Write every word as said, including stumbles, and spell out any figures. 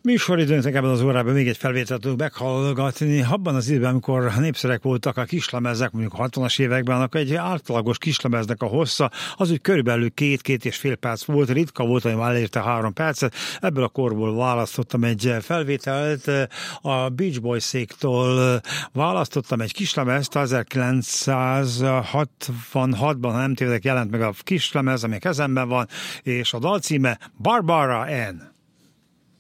Műsoridőnknek ebben az órában még egy felvételt tudunk meghallgatni. Abban az időben, amikor népszerek voltak a kislemezek, mondjuk a hatvanas években, akkor egy átlagos kislemeznek a hossza, az úgy körülbelül két-két és fél perc volt, ritka volt, hogy már elérte három percet. Ebből a korból választottam egy felvételt, a Beach Boys-éktól választottam egy kislemezt, ezerkilencszázhatvanhatban, ha nem tévedek, jelent meg a kislemez, ami a kezemben van, és a dal címe Barbara Ann.